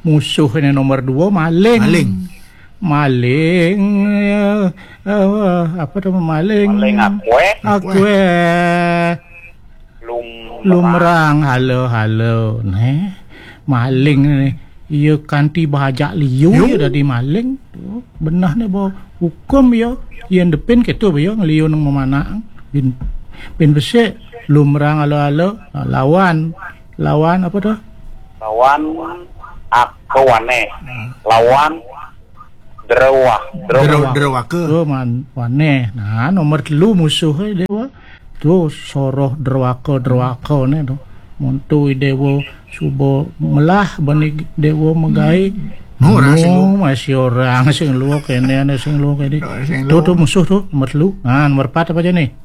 musuh ni nomor 2 maling. Maling apa tu maling? Maling Aku lumrang halo neh. Maling ni ia kanti bahajak liu ya dari maling tu. Benah ni bawa hukum ya. Yang depan ketu ya liu nang memana. Bin besek lumrang halo lawan apa tu? Lawan aku lawan Derawak ke wane. Nah nomor 3 musuh dewa tu soroh derwaka ni tu montu dewa subo melah bani dewa megai masih orang sing lu kene sing lu kene tu musuh tu nomor 3. Nomor 4 apa je ni